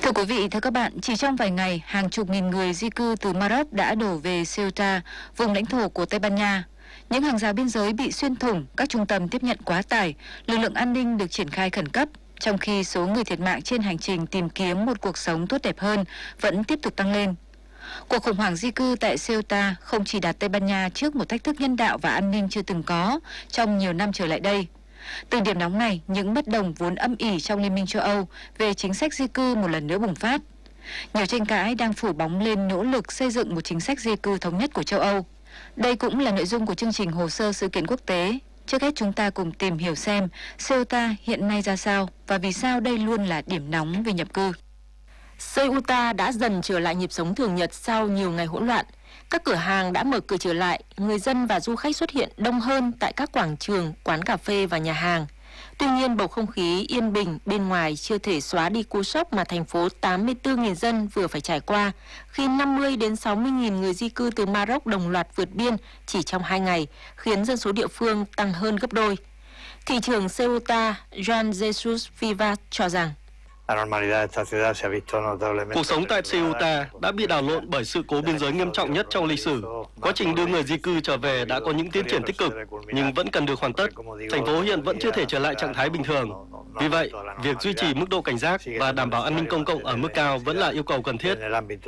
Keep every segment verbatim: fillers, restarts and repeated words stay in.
Thưa quý vị, thưa các bạn, chỉ trong vài ngày, hàng chục nghìn người di cư từ Maroc đã đổ về Ceuta, vùng lãnh thổ của Tây Ban Nha. Những hàng rào biên giới bị xuyên thủng, các trung tâm tiếp nhận quá tải, lực lượng an ninh được triển khai khẩn cấp, trong khi số người thiệt mạng trên hành trình tìm kiếm một cuộc sống tốt đẹp hơn vẫn tiếp tục tăng lên. Cuộc khủng hoảng di cư tại Ceuta không chỉ đặt Tây Ban Nha trước một thách thức nhân đạo và an ninh chưa từng có trong nhiều năm trở lại đây. Từ điểm nóng này, những bất đồng vốn âm ỉ trong Liên minh châu Âu về chính sách di cư một lần nữa bùng phát. Nhiều tranh cãi đang phủ bóng lên nỗ lực xây dựng một chính sách di cư thống nhất của châu Âu. Đây cũng là nội dung của chương trình Hồ sơ sự kiện quốc tế. Trước hết chúng ta cùng tìm hiểu xem Ceuta hiện nay ra sao và vì sao đây luôn là điểm nóng về nhập cư. Ceuta đã dần trở lại nhịp sống thường nhật sau nhiều ngày hỗn loạn. Các cửa hàng đã mở cửa trở lại, người dân và du khách xuất hiện đông hơn tại các quảng trường, quán cà phê và nhà hàng. Tuy nhiên, bầu không khí yên bình bên ngoài chưa thể xóa đi cú sốc mà thành phố tám mươi tư nghìn dân vừa phải trải qua khi năm mươi đến sáu mươi nghìn người di cư từ Maroc đồng loạt vượt biên chỉ trong hai ngày, khiến dân số địa phương tăng hơn gấp đôi. Thị trưởng Ceuta, Juan Jesus Viva cho rằng cuộc sống tại Ceuta đã bị đảo lộn bởi sự cố biên giới nghiêm trọng nhất trong lịch sử. Quá trình đưa người di cư trở về đã có những tiến triển tích cực, nhưng vẫn cần được hoàn tất. Thành phố hiện vẫn chưa thể trở lại trạng thái bình thường. Vì vậy, việc duy trì mức độ cảnh giác và đảm bảo an ninh công cộng ở mức cao vẫn là yêu cầu cần thiết.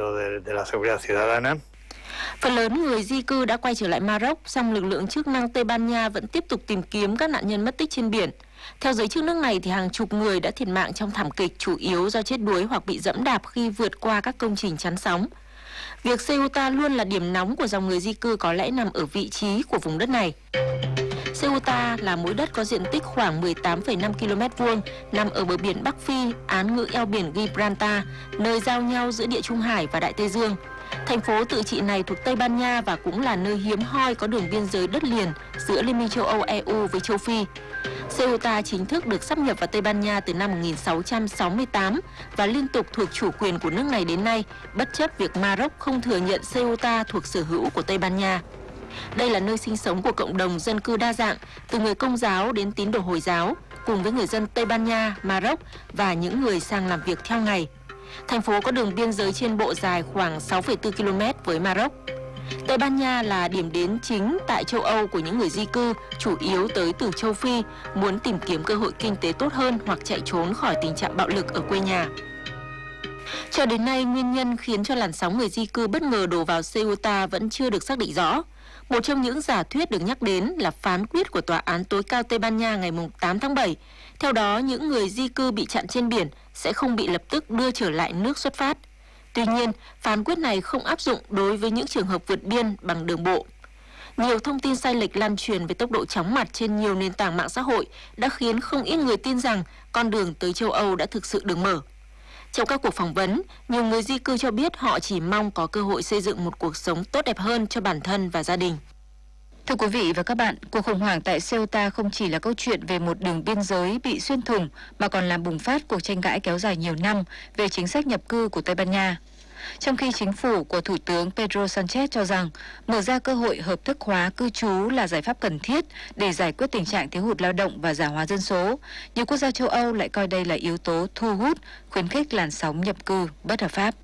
Phần lớn người di cư đã quay trở lại Maroc, song lực lượng chức năng Tây Ban Nha vẫn tiếp tục tìm kiếm các nạn nhân mất tích trên biển. Theo giới chức nước này, thì hàng chục người đã thiệt mạng trong thảm kịch, chủ yếu do chết đuối hoặc bị dẫm đạp khi vượt qua các công trình chắn sóng. Việc Ceuta luôn là điểm nóng của dòng người di cư có lẽ nằm ở vị trí của vùng đất này. Ceuta là khối đất có diện tích khoảng mười tám phẩy năm ki lô mét vuông, nằm ở bờ biển Bắc Phi, án ngữ eo biển Gibraltar, nơi giao nhau giữa Địa Trung Hải và Đại Tây Dương. Thành phố tự trị này thuộc Tây Ban Nha và cũng là nơi hiếm hoi có đường biên giới đất liền giữa Liên minh châu Âu E U với châu Phi. Ceuta chính thức được sáp nhập vào Tây Ban Nha từ năm một nghìn sáu trăm sáu mươi tám và liên tục thuộc chủ quyền của nước này đến nay, bất chấp việc Maroc không thừa nhận Ceuta thuộc sở hữu của Tây Ban Nha. Đây là nơi sinh sống của cộng đồng dân cư đa dạng, từ người Công giáo đến tín đồ Hồi giáo, cùng với người dân Tây Ban Nha, Maroc và những người sang làm việc theo ngày. Thành phố có đường biên giới trên bộ dài khoảng sáu phẩy bốn ki lô mét với Maroc. Tây Ban Nha là điểm đến chính tại châu Âu của những người di cư, chủ yếu tới từ châu Phi, muốn tìm kiếm cơ hội kinh tế tốt hơn hoặc chạy trốn khỏi tình trạng bạo lực ở quê nhà. Cho đến nay, nguyên nhân khiến cho làn sóng người di cư bất ngờ đổ vào Ceuta vẫn chưa được xác định rõ. Một trong những giả thuyết được nhắc đến là phán quyết của Tòa án tối cao Tây Ban Nha ngày tám tháng bảy. Theo đó, những người di cư bị chặn trên biển sẽ không bị lập tức đưa trở lại nước xuất phát. Tuy nhiên, phán quyết này không áp dụng đối với những trường hợp vượt biên bằng đường bộ. Nhiều thông tin sai lệch lan truyền với tốc độ chóng mặt trên nhiều nền tảng mạng xã hội đã khiến không ít người tin rằng con đường tới châu Âu đã thực sự được mở. Trong các cuộc phỏng vấn, nhiều người di cư cho biết họ chỉ mong có cơ hội xây dựng một cuộc sống tốt đẹp hơn cho bản thân và gia đình. Thưa quý vị và các bạn, cuộc khủng hoảng tại Ceuta không chỉ là câu chuyện về một đường biên giới bị xuyên thủng mà còn làm bùng phát cuộc tranh cãi kéo dài nhiều năm về chính sách nhập cư của Tây Ban Nha. Trong khi chính phủ của Thủ tướng Pedro Sánchez cho rằng mở ra cơ hội hợp thức hóa cư trú là giải pháp cần thiết để giải quyết tình trạng thiếu hụt lao động và già hóa dân số, nhiều quốc gia châu Âu lại coi đây là yếu tố thu hút, khuyến khích làn sóng nhập cư bất hợp pháp.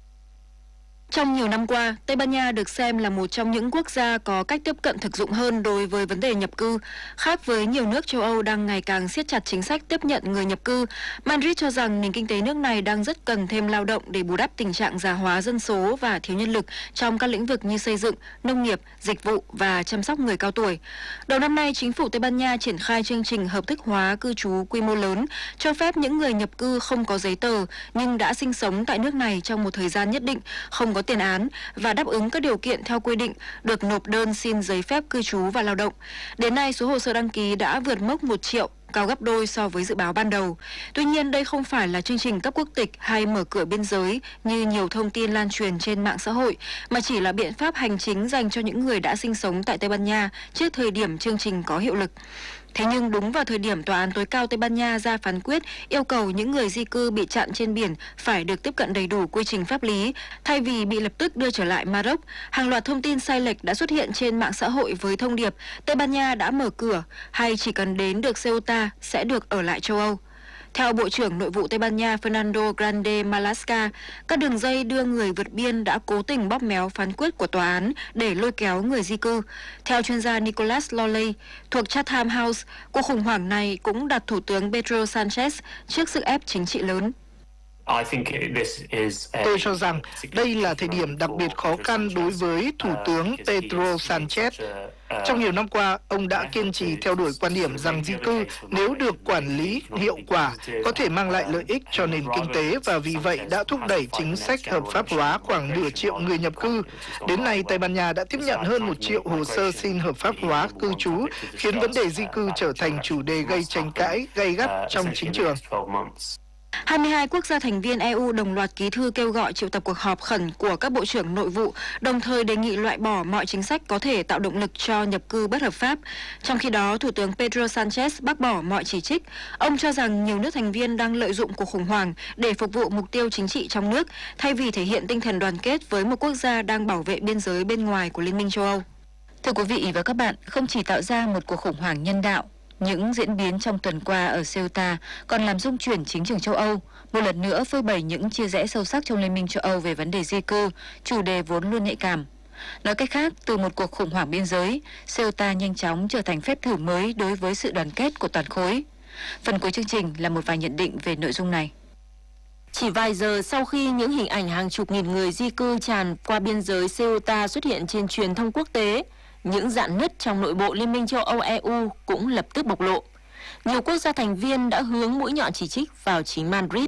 Trong nhiều năm qua, Tây Ban Nha được xem là một trong những quốc gia có cách tiếp cận thực dụng hơn đối với vấn đề nhập cư. Khác với nhiều nước châu Âu đang ngày càng siết chặt chính sách tiếp nhận người nhập cư, Madrid cho rằng nền kinh tế nước này đang rất cần thêm lao động để bù đắp tình trạng già hóa dân số và thiếu nhân lực trong các lĩnh vực như xây dựng, nông nghiệp, dịch vụ và chăm sóc người cao tuổi. Đầu năm nay, chính phủ Tây Ban Nha triển khai chương trình hợp thức hóa cư trú quy mô lớn, cho phép những người nhập cư không có giấy tờ nhưng đã sinh sống tại nước này trong một thời gian nhất định, không có tiền án và đáp ứng các điều kiện theo quy định được nộp đơn xin giấy phép cư trú và lao động. Đến nay, số hồ sơ đăng ký đã vượt mốc một triệu, cao gấp đôi so với dự báo ban đầu. Tuy nhiên, đây không phải là chương trình cấp quốc tịch hay mở cửa biên giới như nhiều thông tin lan truyền trên mạng xã hội, mà chỉ là biện pháp hành chính dành cho những người đã sinh sống tại Tây Ban Nha trước thời điểm chương trình có hiệu lực. Thế nhưng đúng vào thời điểm Tòa án tối cao Tây Ban Nha ra phán quyết yêu cầu những người di cư bị chặn trên biển phải được tiếp cận đầy đủ quy trình pháp lý, thay vì bị lập tức đưa trở lại Maroc, hàng loạt thông tin sai lệch đã xuất hiện trên mạng xã hội với thông điệp Tây Ban Nha đã mở cửa hay chỉ cần đến được Ceuta sẽ được ở lại châu Âu. Theo Bộ trưởng Nội vụ Tây Ban Nha Fernando Grande Marlaska, các đường dây đưa người vượt biên đã cố tình bóp méo phán quyết của tòa án để lôi kéo người di cư. Theo chuyên gia Nicholas Lawley thuộc Chatham House, cuộc khủng hoảng này cũng đặt Thủ tướng Pedro Sanchez trước sức ép chính trị lớn. Tôi cho rằng đây là thời điểm đặc biệt khó khăn đối với Thủ tướng Pedro Sanchez. Trong nhiều năm qua, ông đã kiên trì theo đuổi quan điểm rằng di cư nếu được quản lý hiệu quả có thể mang lại lợi ích cho nền kinh tế và vì vậy đã thúc đẩy chính sách hợp pháp hóa khoảng nửa triệu người nhập cư. Đến nay, Tây Ban Nha đã tiếp nhận hơn một triệu hồ sơ xin hợp pháp hóa cư trú, khiến vấn đề di cư trở thành chủ đề gây tranh cãi gay gắt trong chính trường. hai mươi hai quốc gia thành viên e u đồng loạt ký thư kêu gọi triệu tập cuộc họp khẩn của các bộ trưởng nội vụ, đồng thời đề nghị loại bỏ mọi chính sách có thể tạo động lực cho nhập cư bất hợp pháp. Trong khi đó, Thủ tướng Pedro Sanchez bác bỏ mọi chỉ trích. Ông cho rằng nhiều nước thành viên đang lợi dụng cuộc khủng hoảng để phục vụ mục tiêu chính trị trong nước, thay vì thể hiện tinh thần đoàn kết với một quốc gia đang bảo vệ biên giới bên ngoài của Liên minh châu Âu. Thưa quý vị và các bạn, không chỉ tạo ra một cuộc khủng hoảng nhân đạo, những diễn biến trong tuần qua ở Ceuta còn làm rung chuyển chính trường châu Âu, một lần nữa phơi bày những chia rẽ sâu sắc trong Liên minh châu Âu về vấn đề di cư, chủ đề vốn luôn nhạy cảm. Nói cách khác, từ một cuộc khủng hoảng biên giới, Ceuta nhanh chóng trở thành phép thử mới đối với sự đoàn kết của toàn khối. Phần cuối chương trình là một vài nhận định về nội dung này. Chỉ vài giờ sau khi những hình ảnh hàng chục nghìn người di cư tràn qua biên giới Ceuta xuất hiện trên truyền thông quốc tế, những rạn nứt trong nội bộ Liên minh châu Âu e u cũng lập tức bộc lộ. Nhiều quốc gia thành viên đã hướng mũi nhọn chỉ trích vào chính Madrid.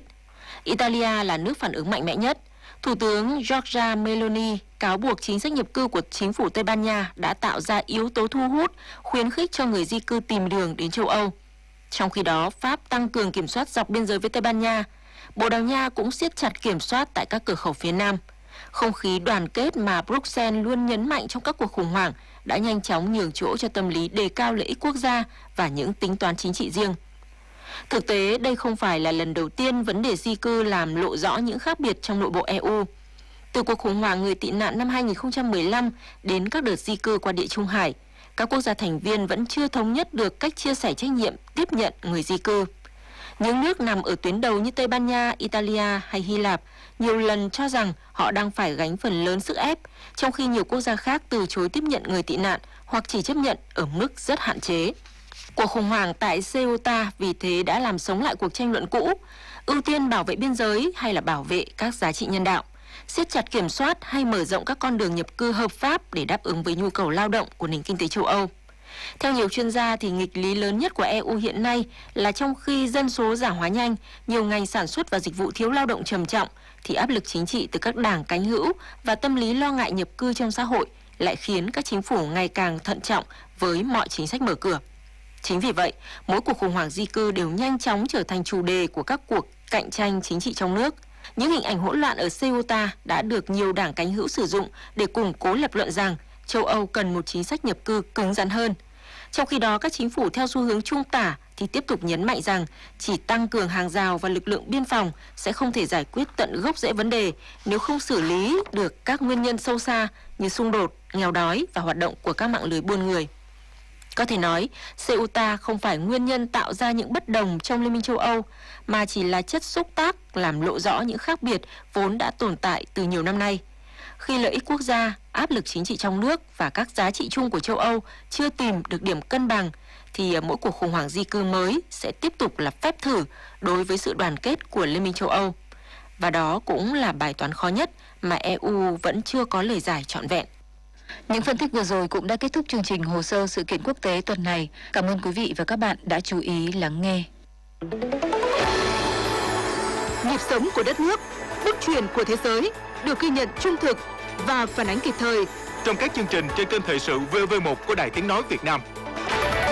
Italia là nước phản ứng mạnh mẽ nhất. Thủ tướng Giorgia Meloni cáo buộc chính sách nhập cư của chính phủ Tây Ban Nha đã tạo ra yếu tố thu hút, khuyến khích cho người di cư tìm đường đến châu Âu. Trong khi đó, Pháp tăng cường kiểm soát dọc biên giới với Tây Ban Nha. Bồ Đào Nha cũng siết chặt kiểm soát tại các cửa khẩu phía Nam. Không khí đoàn kết mà Bruxelles luôn nhấn mạnh trong các cuộc khủng hoảng đã nhanh chóng nhường chỗ cho tâm lý đề cao lợi ích quốc gia và những tính toán chính trị riêng. Thực tế, đây không phải là lần đầu tiên vấn đề di cư làm lộ rõ những khác biệt trong nội bộ e u. Từ cuộc khủng hoảng người tị nạn năm hai nghìn không trăm mười lăm đến các đợt di cư qua Địa Trung Hải, các quốc gia thành viên vẫn chưa thống nhất được cách chia sẻ trách nhiệm tiếp nhận người di cư. Những nước nằm ở tuyến đầu như Tây Ban Nha, Italia hay Hy Lạp nhiều lần cho rằng họ đang phải gánh phần lớn sức ép, trong khi nhiều quốc gia khác từ chối tiếp nhận người tị nạn hoặc chỉ chấp nhận ở mức rất hạn chế. Cuộc khủng hoảng tại Ceuta vì thế đã làm sống lại cuộc tranh luận cũ, ưu tiên bảo vệ biên giới hay là bảo vệ các giá trị nhân đạo, siết chặt kiểm soát hay mở rộng các con đường nhập cư hợp pháp để đáp ứng với nhu cầu lao động của nền kinh tế châu Âu. Theo nhiều chuyên gia thì nghịch lý lớn nhất của e u hiện nay là trong khi dân số già hóa nhanh, nhiều ngành sản xuất và dịch vụ thiếu lao động trầm trọng, thì áp lực chính trị từ các đảng cánh hữu và tâm lý lo ngại nhập cư trong xã hội lại khiến các chính phủ ngày càng thận trọng với mọi chính sách mở cửa. Chính vì vậy, mỗi cuộc khủng hoảng di cư đều nhanh chóng trở thành chủ đề của các cuộc cạnh tranh chính trị trong nước. Những hình ảnh hỗn loạn ở Ceuta đã được nhiều đảng cánh hữu sử dụng để củng cố lập luận rằng châu Âu cần một chính sách nhập cư cứng rắn hơn. Trong khi đó, các chính phủ theo xu hướng trung tả thì tiếp tục nhấn mạnh rằng chỉ tăng cường hàng rào và lực lượng biên phòng sẽ không thể giải quyết tận gốc rễ vấn đề nếu không xử lý được các nguyên nhân sâu xa như xung đột, nghèo đói và hoạt động của các mạng lưới buôn người. Có thể nói, Ceuta không phải nguyên nhân tạo ra những bất đồng trong Liên minh châu Âu, mà chỉ là chất xúc tác làm lộ rõ những khác biệt vốn đã tồn tại từ nhiều năm nay. Khi lợi ích quốc gia, áp lực chính trị trong nước và các giá trị chung của châu Âu chưa tìm được điểm cân bằng, thì mỗi cuộc khủng hoảng di cư mới sẽ tiếp tục là phép thử đối với sự đoàn kết của Liên minh châu Âu. Và đó cũng là bài toán khó nhất mà e u vẫn chưa có lời giải trọn vẹn. Những phân tích vừa rồi cũng đã kết thúc chương trình Hồ sơ sự kiện quốc tế tuần này. Cảm ơn quý vị và các bạn đã chú ý lắng nghe. Nhịp sống của đất nước, bước chuyển của thế giới được ghi nhận trung thực và phản ánh kịp thời trong các chương trình trên kênh thời sự vê o vê một của Đài Tiếng nói Việt Nam.